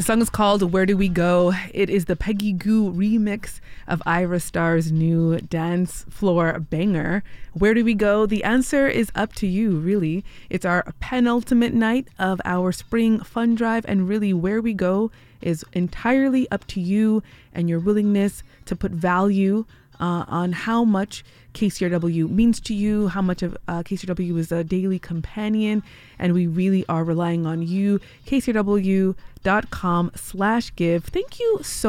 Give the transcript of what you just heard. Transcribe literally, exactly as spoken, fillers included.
The song is called Where Do We Go? It is the Peggy Gou remix of Ira Starr's new dance floor banger. Where do we go? The answer is up to you, really. It's our penultimate night of our spring fun drive, and really where we go is entirely up to you and your willingness to put value uh, on how much K C R W means to you, how much of uh, K C R W is a daily companion, and we really are relying on you. K C R W dot com slash give. Thank you so